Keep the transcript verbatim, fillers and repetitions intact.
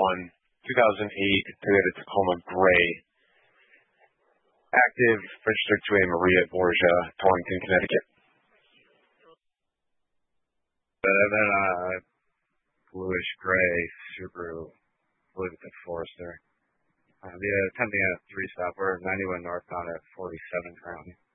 one, two thousand eight Toyota Tacoma Gray. Active, registered to a Maria Borgia, Torrington, Connecticut. And then uh, bluish gray Subaru, I believe it's a Forester. Uh, the attempting at three stop. We're ninety-one northbound at forty-seven currently.